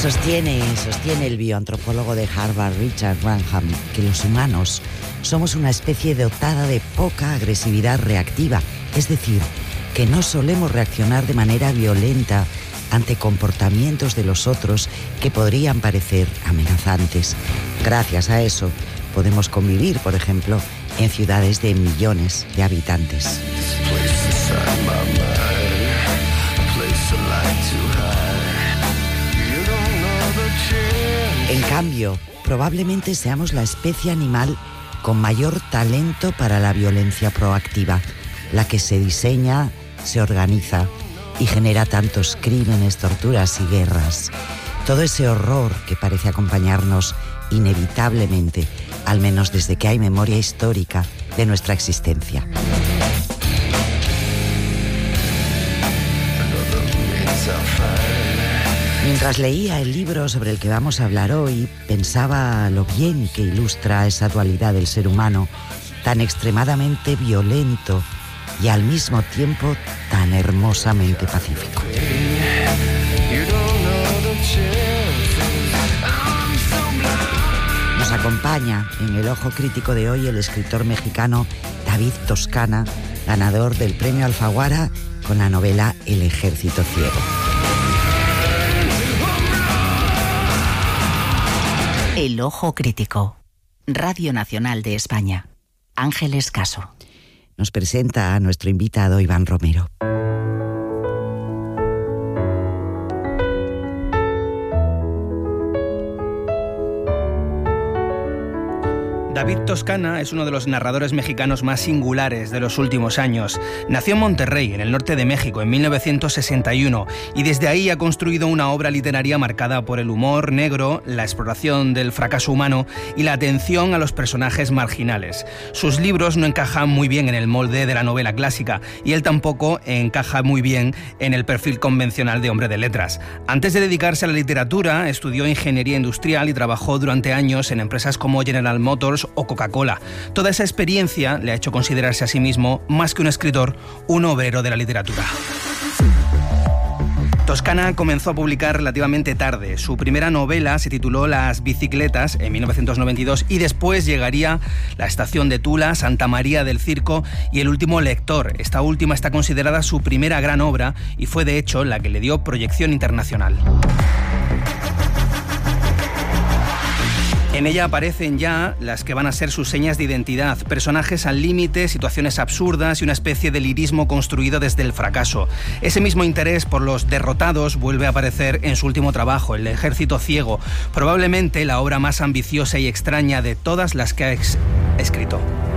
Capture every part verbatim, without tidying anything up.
Sostiene, sostiene el bioantropólogo de Harvard, Richard Wrangham, que los humanos somos una especie dotada de poca agresividad reactiva, es decir, que no solemos reaccionar de manera violenta ante comportamientos de los otros que podrían parecer amenazantes. Gracias a eso, podemos convivir, por ejemplo, en ciudades de millones de habitantes. En cambio, probablemente seamos la especie animal con mayor talento para la violencia proactiva, la que se diseña, se organiza y genera tantos crímenes, torturas y guerras. Todo ese horror que parece acompañarnos inevitablemente, al menos desde que hay memoria histórica de nuestra existencia. Mientras leía el libro sobre el que vamos a hablar hoy, pensaba lo bien que ilustra esa dualidad del ser humano, tan extremadamente violento y al mismo tiempo tan hermosamente pacífico. Nos acompaña en el Ojo Crítico de hoy el escritor mexicano David Toscana, ganador del Premio Alfaguara con la novela El Ejército Ciego. El Ojo Crítico. Radio Nacional de España. Ángeles Caso. Nos presenta a nuestro invitado Iván Romero. David Toscana es uno de los narradores mexicanos más singulares de los últimos años. Nació en Monterrey, en el norte de México, en mil novecientos sesenta y uno, y desde ahí ha construido una obra literaria marcada por el humor negro, la exploración del fracaso humano y la atención a los personajes marginales. Sus libros no encajan muy bien en el molde de la novela clásica, y él tampoco encaja muy bien en el perfil convencional de hombre de letras. Antes de dedicarse a la literatura, estudió ingeniería industrial y trabajó durante años en empresas como General Motors o Coca-Cola. Toda esa experiencia le ha hecho considerarse a sí mismo, más que un escritor, un obrero de la literatura. Toscana comenzó a publicar relativamente tarde. Su primera novela se tituló Las bicicletas en mil novecientos noventa y dos y después llegaría La estación de Tula, Santa María del Circo y El último lector. Esta última está considerada su primera gran obra y fue de hecho la que le dio proyección internacional. En ella aparecen ya las que van a ser sus señas de identidad, personajes al límite, situaciones absurdas y una especie de lirismo construido desde el fracaso. Ese mismo interés por los derrotados vuelve a aparecer en su último trabajo, El Ejército Ciego, probablemente la obra más ambiciosa y extraña de todas las que ha ex- escrito.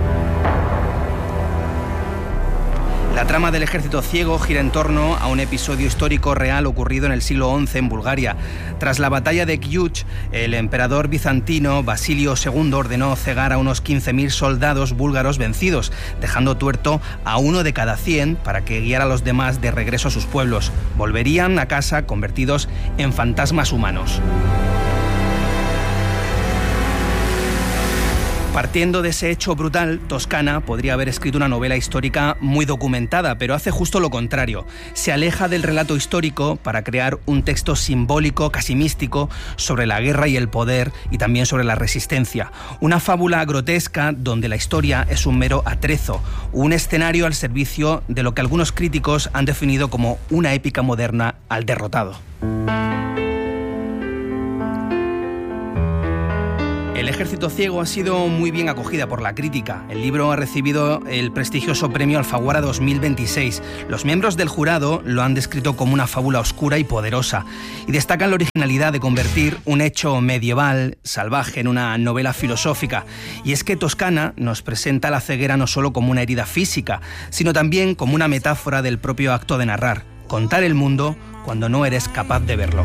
La trama del Ejército Ciego gira en torno a un episodio histórico real ocurrido en el siglo once en Bulgaria. Tras la batalla de Kiuch, el emperador bizantino Basilio segundo ordenó cegar a unos quince mil soldados búlgaros vencidos, dejando tuerto a uno de cada cien para que guiara a los demás de regreso a sus pueblos. Volverían a casa convertidos en fantasmas humanos. Partiendo de ese hecho brutal, Toscana podría haber escrito una novela histórica muy documentada, pero hace justo lo contrario. Se aleja del relato histórico para crear un texto simbólico, casi místico, sobre la guerra y el poder y también sobre la resistencia. Una fábula grotesca donde la historia es un mero atrezo, un escenario al servicio de lo que algunos críticos han definido como una épica moderna al derrotado. El Ejército Ciego ha sido muy bien acogida por la crítica. El libro ha recibido el prestigioso Premio Alfaguara dos mil veintiséis. Los miembros del jurado lo han descrito como una fábula oscura y poderosa, y destacan la originalidad de convertir un hecho medieval, salvaje, en una novela filosófica. Y es que Toscana nos presenta la ceguera no solo como una herida física, sino también como una metáfora del propio acto de narrar, contar el mundo cuando no eres capaz de verlo.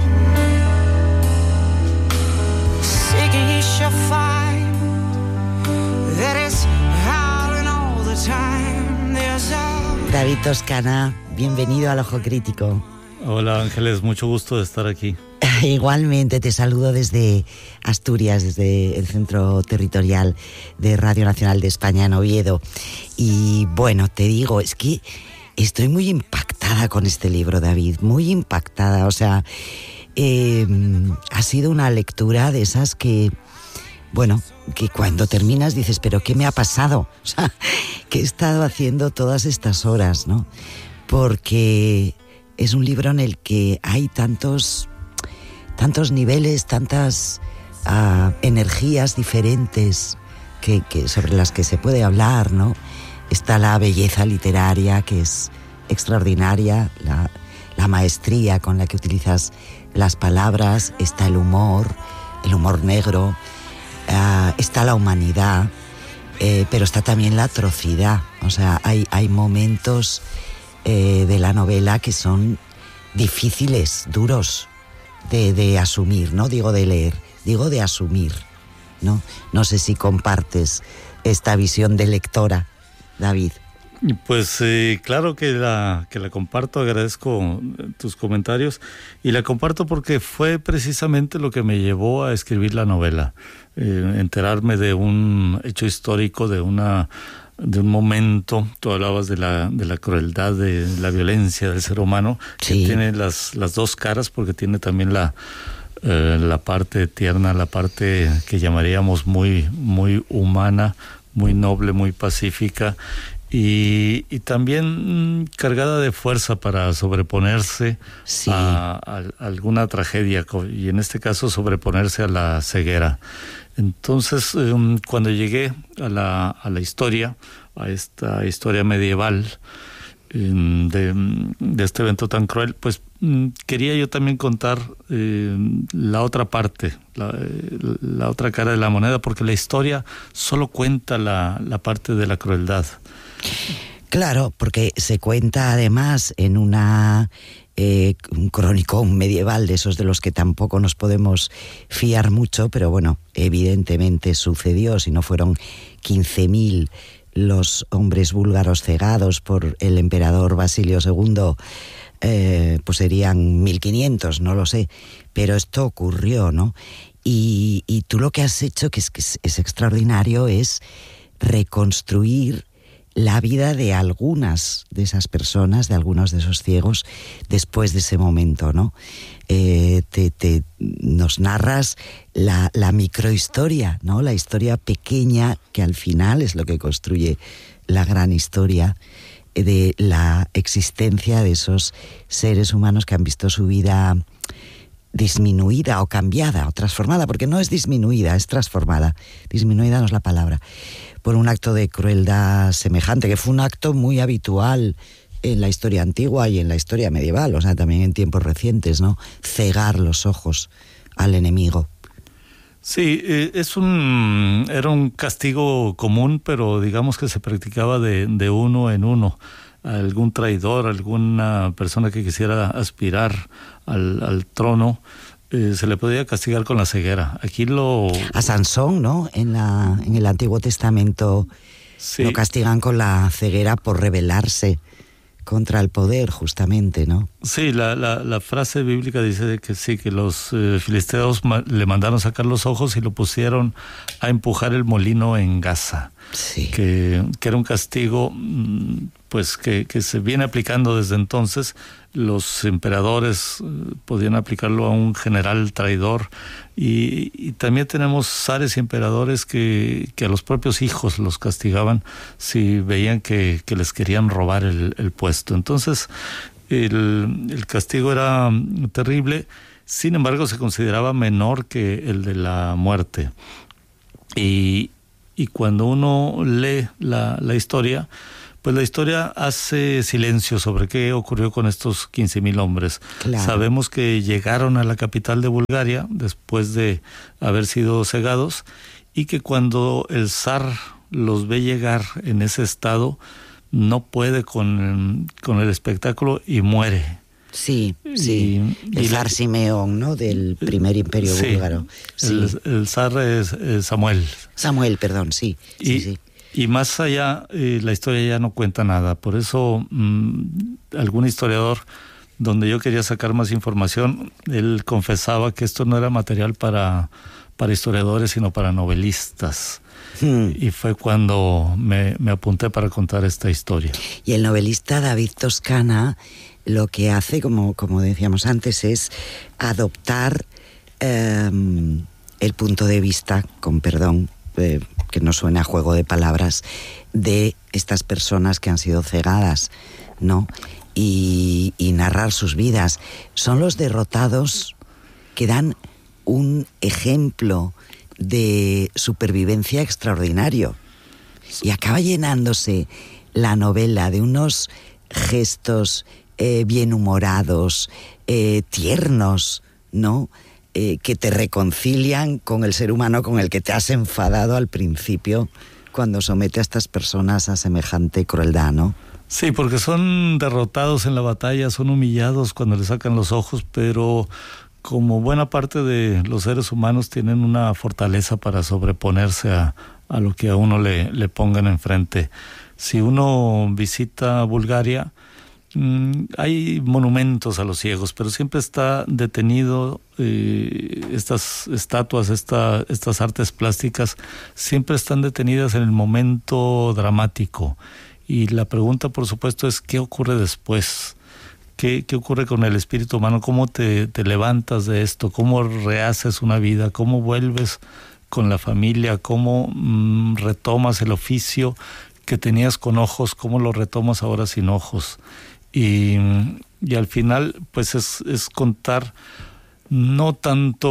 David Toscana, bienvenido al Ojo Crítico. Hola Ángeles, mucho gusto de estar aquí. Igualmente, te saludo desde Asturias, desde el centro territorial de Radio Nacional de España en Oviedo. Y bueno, te digo, es que estoy muy impactada con este libro, David, muy impactada. O sea, Eh, ha sido una lectura de esas que, bueno, que cuando terminas dices, ¿pero qué me ha pasado? O sea, ¿qué he estado haciendo todas estas horas, no? Porque es un libro en el que hay tantos, tantos niveles, tantas uh, energías diferentes que, que sobre las que se puede hablar, ¿no? Está la belleza literaria, que es extraordinaria, la, la maestría con la que utilizas las palabras, está el humor, el humor negro, uh, está la humanidad, eh, pero está también la atrocidad. O sea, hay, hay momentos eh, de la novela que son difíciles, duros de, de asumir, no digo de leer, digo de asumir, ¿no? No sé si compartes esta visión de lectora, David. Pues eh, claro que la, que la comparto, agradezco tus comentarios y la comparto porque fue precisamente lo que me llevó a escribir la novela, eh, enterarme de un hecho histórico, de una de un momento. Tú hablabas de la de la crueldad, de la violencia del ser humano, sí, que tiene las las dos caras, porque tiene también la eh, la parte tierna, la parte que llamaríamos muy muy humana, muy noble, muy pacífica. Y, y también cargada de fuerza para sobreponerse, sí, a, a, a alguna tragedia, y en este caso sobreponerse a la ceguera. Entonces, um, cuando llegué a la, a la historia, a esta historia medieval um, de, de este evento tan cruel, pues um, quería yo también contar eh, la otra parte, la, la otra cara de la moneda, porque la historia solo cuenta la, la parte de la crueldad. Claro, porque se cuenta además en una eh, un cronicón medieval de esos de los que tampoco nos podemos fiar mucho, pero bueno, evidentemente sucedió. Si no fueron quince mil los hombres búlgaros cegados por el emperador Basilio segundo, eh, pues serían mil quinientos, no lo sé, pero esto ocurrió, ¿no? Y, y tú lo que has hecho, que es, que es, es extraordinario, es reconstruir la vida de algunas de esas personas, de algunos de esos ciegos, después de ese momento, ¿no? Eh, te, te, nos narras la, la microhistoria, ¿no? La historia pequeña, que al final es lo que construye la gran historia de la existencia de esos seres humanos que han visto su vida disminuida o cambiada o transformada, porque no es disminuida, es transformada. Disminuida no es la palabra. Por un acto de crueldad semejante, que fue un acto muy habitual en la historia antigua y en la historia medieval, o sea, también en tiempos recientes, ¿no? Cegar los ojos al enemigo. Sí, es un era un castigo común, pero digamos que se practicaba de, de uno en uno. Algún traidor, alguna persona que quisiera aspirar al, al trono, eh, se le podía castigar con la ceguera. Aquí lo... A Sansón, ¿no? En la en el Antiguo Testamento, sí, lo castigan con la ceguera por rebelarse contra el poder, justamente, ¿no? Sí, la, la, la frase bíblica dice que sí, que los eh, filisteos ma- le mandaron sacar los ojos y lo pusieron a empujar el molino en Gaza. Sí. Que, que era un castigo, pues, que, que se viene aplicando desde entonces. Los emperadores eh, podían aplicarlo a un general traidor, y, y también tenemos zares y emperadores que, que a los propios hijos los castigaban si veían que, que les querían robar el, el puesto. Entonces el, el castigo era terrible, sin embargo se consideraba menor que el de la muerte. Y, y cuando uno lee la, la historia, pues la historia hace silencio sobre qué ocurrió con estos quince mil hombres. Claro. Sabemos que llegaron a la capital de Bulgaria después de haber sido cegados, y que cuando el zar los ve llegar en ese estado, no puede con, con el espectáculo y muere. Sí, sí, y, el zar Simeón, ¿no? Del primer imperio sí, búlgaro. Sí. El, el zar es, es Samuel. Samuel, perdón, sí. Y, sí, sí. Y más allá, eh, la historia ya no cuenta nada. Por eso, mmm, algún historiador, donde yo quería sacar más información, él confesaba que esto no era material para, para historiadores, sino para novelistas. Hmm. Y fue cuando me, me apunté para contar esta historia. Y el novelista David Toscana lo que hace, como, como decíamos antes, es adoptar eh, el punto de vista, con perdón, eh, que no suene a juego de palabras, de estas personas que han sido cegadas, ¿no? Y, y narrar sus vidas. Son los derrotados que dan un ejemplo de supervivencia extraordinario. Y acaba llenándose la novela de unos gestos eh, bien humorados, eh, tiernos, ¿no? Eh, que te reconcilian con el ser humano con el que te has enfadado al principio cuando somete a estas personas a semejante crueldad, ¿no? Sí, porque son derrotados en la batalla, son humillados cuando les sacan los ojos, pero como buena parte de los seres humanos tienen una fortaleza para sobreponerse a, a lo que a uno le, le pongan enfrente. Si uno visita Bulgaria, mmm, hay monumentos a los ciegos, pero siempre está detenido, eh, estas estatuas, esta, estas artes plásticas, siempre están detenidas en el momento dramático. Y la pregunta, por supuesto, es ¿qué ocurre después? ¿Qué, qué ocurre con el espíritu humano? ¿Cómo te, te levantas de esto? ¿Cómo rehaces una vida? ¿Cómo vuelves con la familia? ¿Cómo mmm, retomas el oficio que tenías con ojos? ¿Cómo lo retomas ahora sin ojos? Y, y al final, pues es, es contar no tanto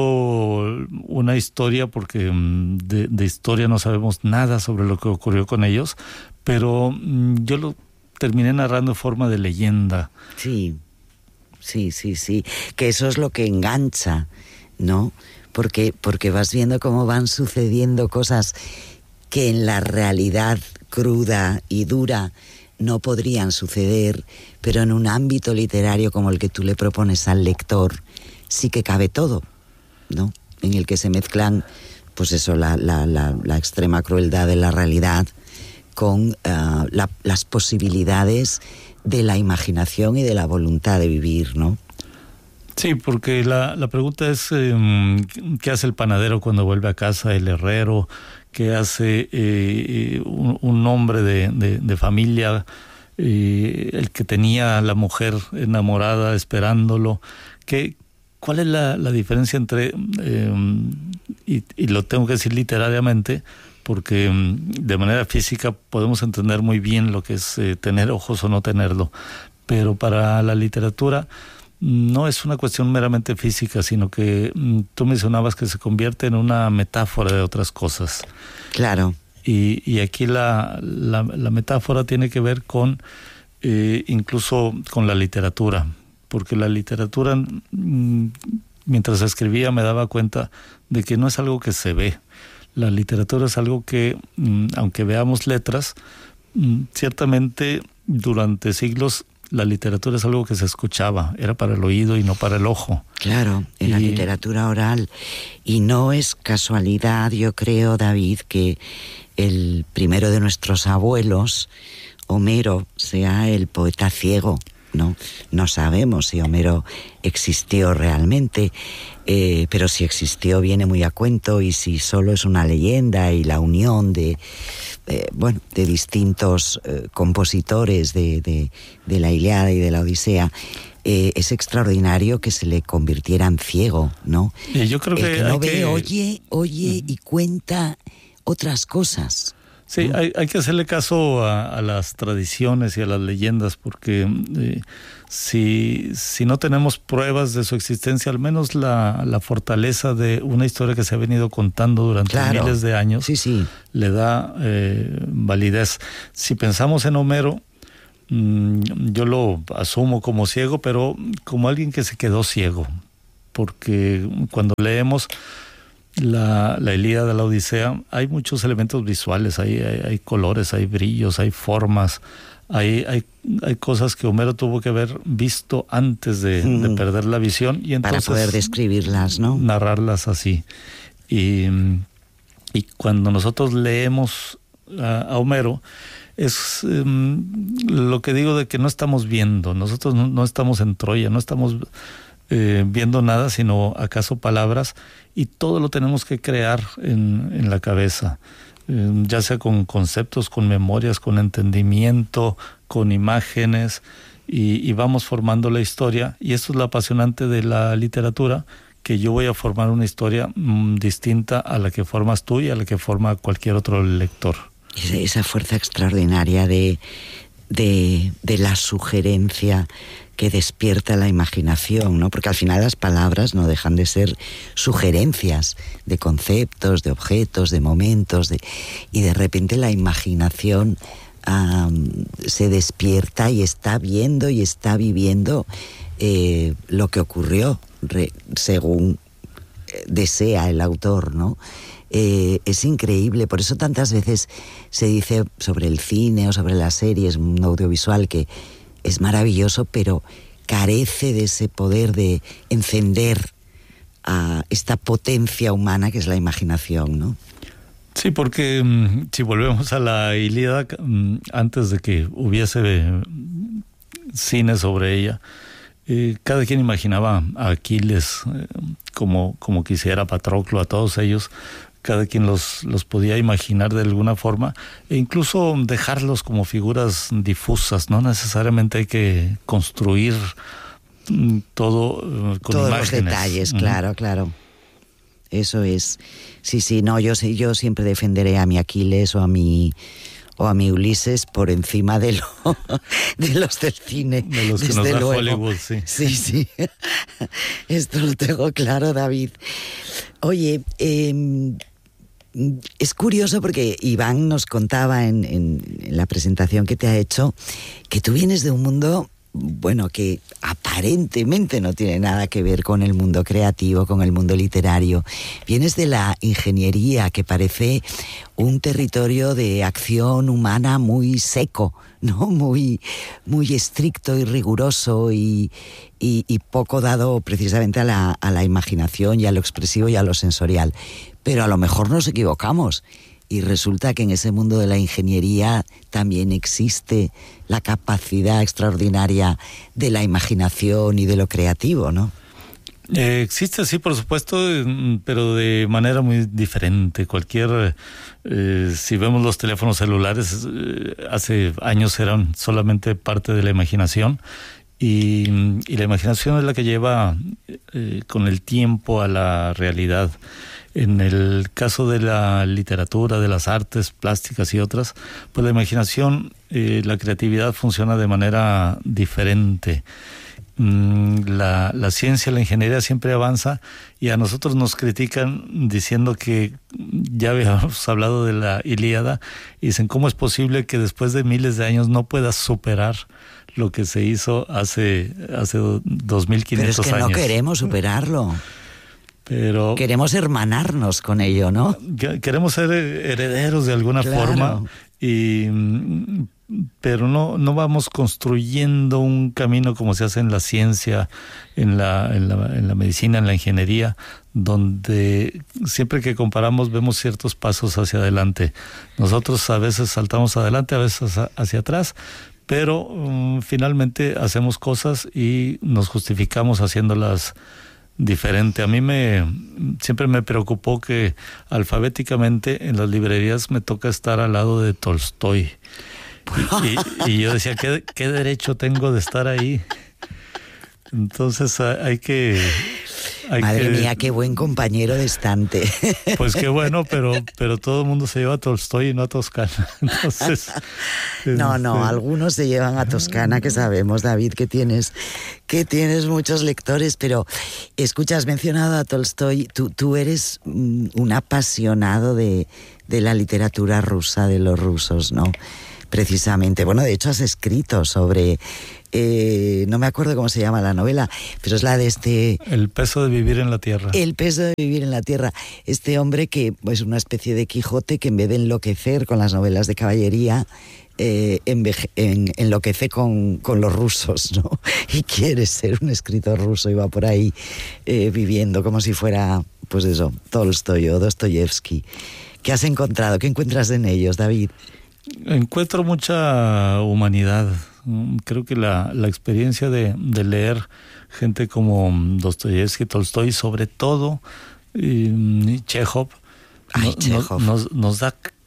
una historia, porque de, de historia no sabemos nada sobre lo que ocurrió con ellos, pero yo lo terminé narrando en forma de leyenda. Sí, sí, sí, sí, que eso es lo que engancha, ¿no? Porque, porque vas viendo cómo van sucediendo cosas que en la realidad cruda y dura no podrían suceder, pero en un ámbito literario como el que tú le propones al lector, sí que cabe todo, ¿no? En el que se mezclan, pues eso, la, la, la, la extrema crueldad de la realidad con uh, la, las posibilidades de la imaginación y de la voluntad de vivir, ¿no? Sí, porque la, la pregunta es eh, ¿qué hace el panadero cuando vuelve a casa, el herrero? ¿Qué hace eh, un, un hombre de, de, de familia, eh, el que tenía a la mujer enamorada esperándolo? ¿Qué, ¿Cuál es la, la diferencia entre, eh, y, y lo tengo que decir literariamente, porque de manera física podemos entender muy bien lo que es eh, tener ojos o no tenerlo, pero para la literatura no es una cuestión meramente física, sino que mm, tú mencionabas que se convierte en una metáfora de otras cosas. Claro. Y, y aquí la, la, la metáfora tiene que ver con, eh, incluso con la literatura, porque la literatura, mm, mientras escribía me daba cuenta de que no es algo que se ve. La literatura es algo que, mm, aunque veamos letras, mm, ciertamente durante siglos la literatura es algo que se escuchaba, era para el oído y no para el ojo. Claro, era y... literatura oral. Y no es casualidad, yo creo, David, que el primero de nuestros abuelos, Homero, sea el poeta ciego, ¿no? No sabemos si Homero existió realmente, eh, pero si existió viene muy a cuento, y si solo es una leyenda y la unión de... Eh, bueno, de distintos eh, compositores de, de, de la Ilíada y de la Odisea, eh, es extraordinario que se le convirtiera en ciego, ¿no? Y yo creo El que, que no hay ve, que... oye, oye y cuenta otras cosas. Sí, ¿no? hay, hay que hacerle caso a, a las tradiciones y a las leyendas, porque eh, si, si no tenemos pruebas de su existencia, al menos la, la fortaleza de una historia que se ha venido contando durante Claro. miles de años, Sí, sí. le da eh, validez. Si pensamos en Homero, mmm, yo lo asumo como ciego, pero como alguien que se quedó ciego, porque cuando leemos La, la Ilíada, la Odisea, hay muchos elementos visuales, hay, hay, hay colores, hay brillos, hay formas, hay, hay, hay cosas que Homero tuvo que haber visto antes de, mm. de perder la visión, y entonces para poder describirlas, ¿no? Narrarlas así. Y, y cuando nosotros leemos a, a Homero, es um, lo que digo de que no estamos viendo, nosotros no, no estamos en Troya, no estamos eh, viendo nada, sino acaso palabras, y todo lo tenemos que crear en, en la cabeza, eh, ya sea con conceptos, con memorias, con entendimiento, con imágenes, y, y vamos formando la historia, y esto es lo apasionante de la literatura, que yo voy a formar una historia mmm, distinta a la que formas tú y a la que forma cualquier otro lector. Esa, esa fuerza extraordinaria de, de, de la sugerencia que despierta la imaginación, ¿no? Porque al final las palabras no dejan de ser sugerencias de conceptos, de objetos, de momentos, de, y de repente la imaginación um, se despierta y está viendo y está viviendo eh, lo que ocurrió re, según desea el autor, ¿no? Eh, es increíble, por eso tantas veces se dice sobre el cine o sobre las series, un audiovisual que es maravilloso, pero carece de ese poder de encender a esta potencia humana que es la imaginación, ¿no? Sí, porque um, si volvemos a la Ilíada, um, antes de que hubiese eh, cine sobre ella, eh, cada quien imaginaba a Aquiles eh, como, como quisiera, Patroclo, a todos ellos. Cada quien los, los podía imaginar de alguna forma, e incluso dejarlos como figuras difusas. No necesariamente hay que construir todo uh, con todos imágenes. Los detalles, uh-huh. claro, claro. Eso es. Sí, sí, no, yo sé, yo siempre defenderé a mi Aquiles o a mi o a mi Ulises por encima de lo de los del cine. De los que nos da Hollywood, sí. Sí, sí. Esto lo tengo claro, David. Oye, eh, es curioso porque Iván nos contaba en, en, en la presentación que te ha hecho que tú vienes de un mundo, bueno, que aparentemente no tiene nada que ver con el mundo creativo, con el mundo literario. Vienes de la ingeniería, que parece un territorio de acción humana muy seco, ¿no? Muy, muy estricto y riguroso y, y, y poco dado precisamente a la, a la imaginación y a lo expresivo y a lo sensorial. Pero a lo mejor nos equivocamos y resulta que en ese mundo de la ingeniería también existe la capacidad extraordinaria de la imaginación y de lo creativo, ¿no? Eh, existe, sí, por supuesto, pero de manera muy diferente. Cualquier, eh, si vemos los teléfonos celulares, eh, hace años eran solamente parte de la imaginación, y, y la imaginación es la que lleva eh, con el tiempo a la realidad. En el caso de la literatura, de las artes plásticas y otras, pues la imaginación, eh, la creatividad funciona de manera diferente. La, la ciencia, la ingeniería siempre avanza, y a nosotros nos critican diciendo que ya habíamos hablado de la Ilíada y dicen, ¿cómo es posible que después de miles de años no puedas superar lo que se hizo hace, hace dos mil quinientos años? Pero es que años? no queremos superarlo. Pero queremos hermanarnos con ello, ¿no? Queremos ser herederos de alguna claro. forma, y pero no no vamos construyendo un camino como se hace en la ciencia, en la en la, en la medicina, en la ingeniería, donde siempre que comparamos vemos ciertos pasos hacia adelante. Nosotros a veces saltamos adelante, a veces hacia atrás, pero um, finalmente hacemos cosas y nos justificamos haciéndolas diferente. A mí me siempre me preocupó que alfabéticamente en las librerías me toca estar al lado de Tolstoy. Y, y, y yo decía, ¿qué, ¿qué derecho tengo de estar ahí? Entonces hay que... Hay Madre que, mía, qué buen compañero de estante. Pues qué bueno, pero pero todo el mundo se lleva a Tolstoy y no a Toscana. Entonces, no, no, este... algunos se llevan a Toscana, que sabemos, David, que tienes, que tienes muchos lectores, pero escucha, has mencionado a Tolstoy, tú, tú eres un apasionado de, de la literatura rusa, de los rusos, ¿no? Precisamente, bueno, de hecho has escrito sobre, eh, no me acuerdo cómo se llama la novela, pero es la de este... El peso de vivir en la tierra. El peso de vivir en la tierra. Este hombre que es pues, una especie de Quijote que en vez de enloquecer con las novelas de caballería, eh, enveje- en, enloquece con, con los rusos, ¿no? Y quiere ser un escritor ruso y va por ahí eh, viviendo como si fuera, pues eso, Tolstoy o Dostoyevsky. ¿Qué has encontrado? ¿Qué encuentras en ellos, David? Encuentro mucha humanidad. Creo que la, la experiencia de, de leer gente como Dostoyevsky, Tolstoy, y sobre todo y Chekhov, Ay, no, Chekhov. Nos, nos da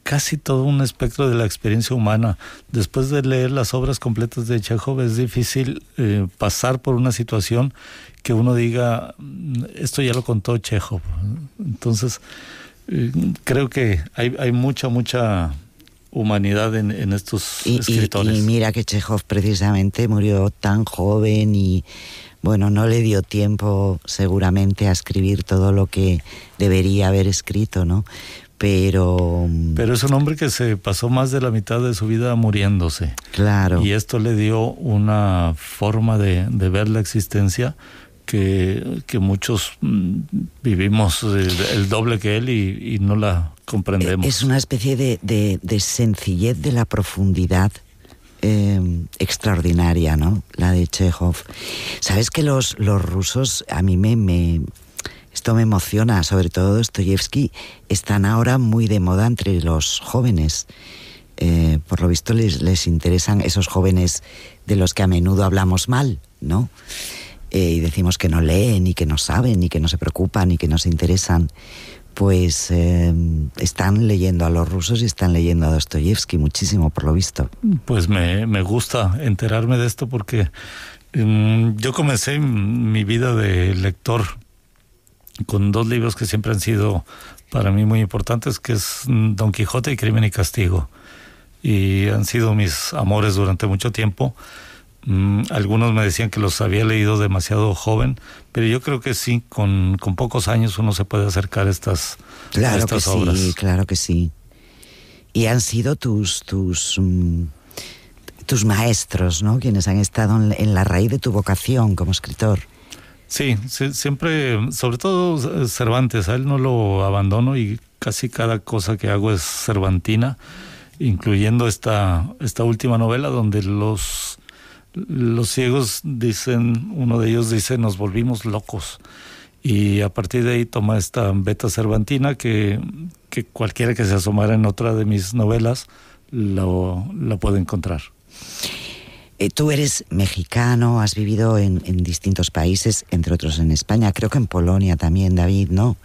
casi todo un espectro de la experiencia humana. Después de leer las obras completas de Chekhov es difícil eh, pasar por una situación que uno diga, esto ya lo contó Chekhov. Entonces, eh, creo que hay, hay mucha, mucha humanidad en, en estos y, escritores. Y, y mira que Chekhov precisamente murió tan joven y, bueno, no le dio tiempo seguramente a escribir todo lo que debería haber escrito, ¿no? Pero... Pero es un hombre que se pasó más de la mitad de su vida muriéndose. Claro. Y esto le dio una forma de, de ver la existencia que, que muchos mm, vivimos el, el doble que él y, y no la comprendemos. Es una especie de, de, de sencillez de la profundidad eh, extraordinaria, ¿no? La de Chekhov. Sabes que los, los rusos, a mí me... me Esto me emociona, sobre todo Dostoyevsky, están ahora muy de moda entre los jóvenes. Eh, por lo visto les, les interesan esos jóvenes de los que a menudo hablamos mal, ¿no? Eh, y decimos que no leen, y que no saben, y que no se preocupan, y que no se interesan. Pues eh, están leyendo a los rusos y están leyendo a Dostoyevsky muchísimo, por lo visto. Pues me, me gusta enterarme de esto porque um, yo comencé mi vida de lector con dos libros que siempre han sido para mí muy importantes, que es Don Quijote y Crimen y Castigo. Y han sido mis amores durante mucho tiempo. Mm, algunos me decían que los había leído demasiado joven, pero yo creo que sí, con, con pocos años uno se puede acercar a estas, claro a estas que obras. Sí, claro que sí. Y han sido tus, tus, um, tus maestros, ¿no? Quienes han estado en, en la raíz de tu vocación como escritor. Sí, sí, siempre, sobre todo Cervantes, a él no lo abandono y casi cada cosa que hago es cervantina, incluyendo esta, esta última novela donde los, los ciegos dicen, uno de ellos dice, nos volvimos locos. Y a partir de ahí toma esta beta cervantina que, que cualquiera que se asomara en otra de mis novelas lo, lo puede encontrar. Eh, tú eres mexicano, has vivido en, en distintos países, entre otros en España, creo que en Polonia también, David, ¿no?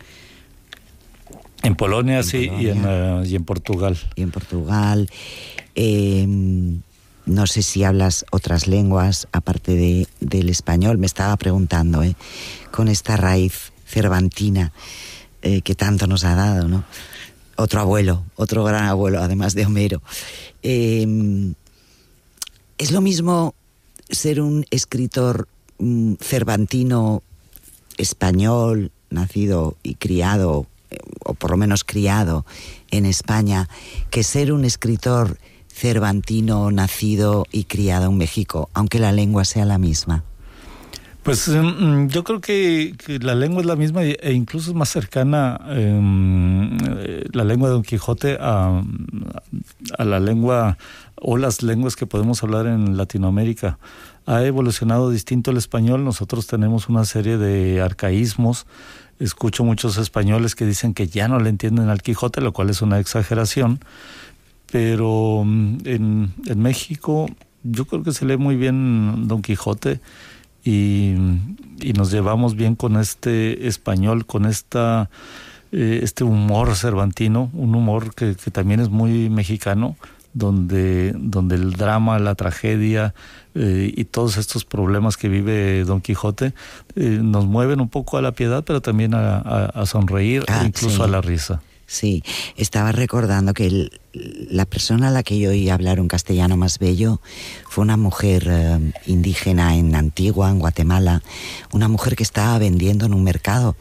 En Polonia, en sí, Polonia. Y, en, uh, y en Portugal. Y en Portugal. Eh, no sé si hablas otras lenguas, aparte de, del español, me estaba preguntando, ¿eh? Con esta raíz cervantina eh, que tanto nos ha dado, ¿no? Otro abuelo, otro gran abuelo, además de Homero. Eh, ¿Es lo mismo ser un escritor mm, cervantino español, nacido y criado, eh, o por lo menos criado en España, que ser un escritor cervantino nacido y criado en México, aunque la lengua sea la misma? Pues um, yo creo que, que la lengua es la misma e incluso es más cercana um, la lengua de Don Quijote a, a la lengua o las lenguas que podemos hablar en Latinoamérica. Ha evolucionado distinto el español. Nosotros tenemos una serie de arcaísmos. Escucho muchos españoles que dicen que ya no le entienden al Quijote, lo cual es una exageración. Pero en, en México yo creo que se lee muy bien Don Quijote y, y nos llevamos bien con este español, con esta, eh, este humor cervantino, un humor que, que también es muy mexicano, donde, donde el drama, la tragedia eh, y todos estos problemas que vive Don Quijote eh, nos mueven un poco a la piedad, pero también a, a, a sonreír, ah, incluso sí. a la risa. Sí, estaba recordando que el, la persona a la que yo oí hablar un castellano más bello fue una mujer eh, indígena en Antigua, en Guatemala, una mujer que estaba vendiendo en un mercado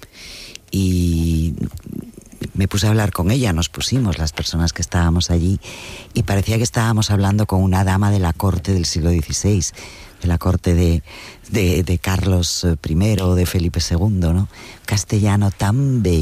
y me puse a hablar con ella, nos pusimos las personas que estábamos allí y parecía que estábamos hablando con una dama de la corte del siglo dieciséis, de la corte de, de, de Carlos primero o de Felipe segundo, ¿no? Castellano tan bello.